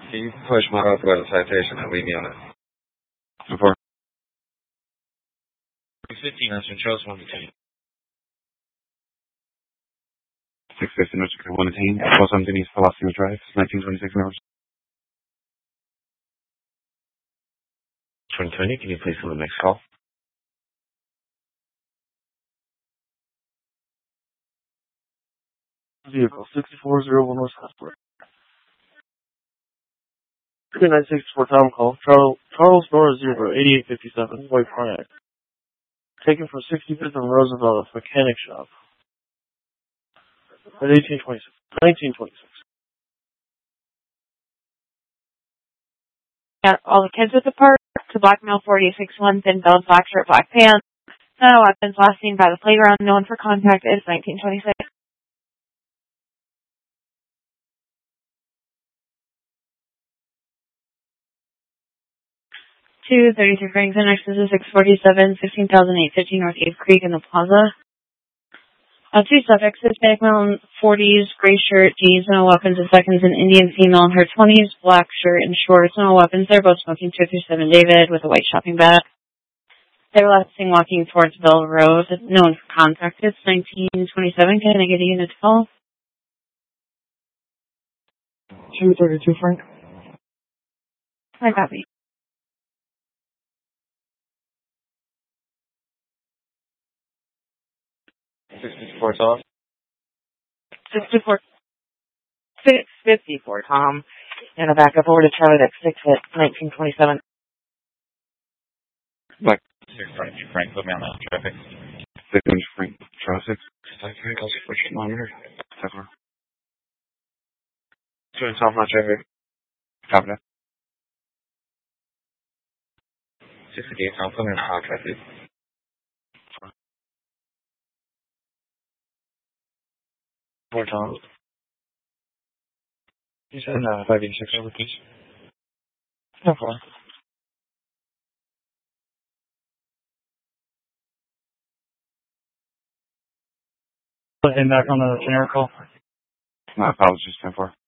Can you push my authorized citation and leave me on it? Before. 15, that's your choice 1 to 10. 650 North Dakota 1 to 10. 1217 East Palacio Drive, 1926 hours. 2020, can you please call the next call? Vehicle 6401 West Hotspur. 3964 Tom call. Charles Nora Zebra, 8857, White Pontiac. Taken from 65th and Roosevelt Mechanic Shop. At 1926. Got all the kids at the park. To blackmail 461, thin belt, black shirt, black pants. No weapons, last seen by the playground. Known for contact is 1926. 233 Franklin, access is 647, 16,850 North 8th Creek in the plaza. 2 suffixes, Hispanic male, 40s, gray shirt, jeans, no weapons, and seconds, an Indian female in her 20s, black shirt and shorts, no weapons. They're both smoking 237 David with a white shopping bag. They were last seen walking towards Bell Road, known for contact. It's 1927. Can I get a unit to call? 232 Frank. I copy. 654 Tom. 654 Tom. And a backup over to Charlie that's 6 at 1927. Black. Frank, put me on that traffic. 6 Frank. Charles 6. Frank, I'll switch it monitor. 2 Tom, not traffic. Copy that. 68 Tom, put me on hot traffic. 4 Tom. You said 586 over, please. No problem. And back on the generic call. My apologies, 10-4.